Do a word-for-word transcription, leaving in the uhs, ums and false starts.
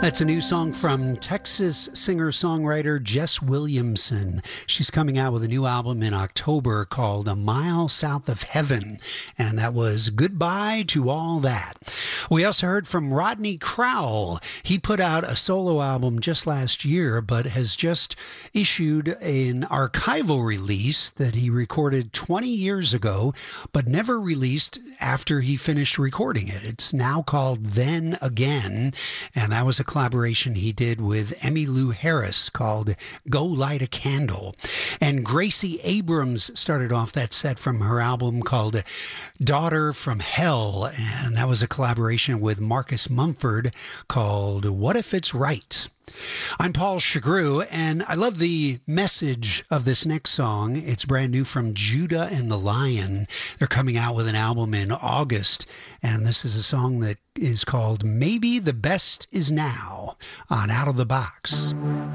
That's a new song from Texas singer-songwriter Jess Williamson. She's coming out with a new album in October called A Mile South of Heaven, and that was Goodbye to All That. We also heard from Rodney Crowell. He put out a solo album just last year, but has just issued an archival release that he recorded twenty years ago, but never released after he finished recording it. It's now called Then Again, and that was a collaboration he did with Emmylou Harris called Go Light a Candle. And Gracie Abrams started off that set from her album called Daughter from Hell, and that was a collaboration with Marcus Mumford called What If It's Right? I'm Paul Chagru, and I love the message of this next song. It's brand new from Judah and the Lion. They're coming out with an album in August, and this is a song that is called Maybe the Best Is Now on Out of the Box.